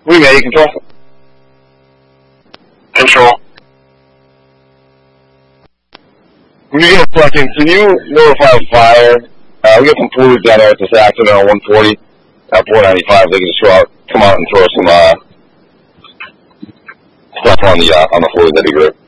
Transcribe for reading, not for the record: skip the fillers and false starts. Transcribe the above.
Remake control. Control. When you get a second, can you notify fire? We got some fluids down there at this accident on 140, 495. They can just come out and throw some stuff on the fluid. That'd be great.